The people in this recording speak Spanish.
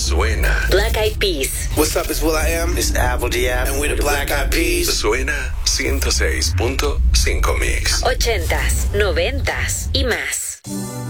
Suena. Black Eyed Peas. What's up, it's will.i.am. It's Apple Diab. And we're the Black Eyed Peas. Suena 106.5 Mix. 80s, 90s y más.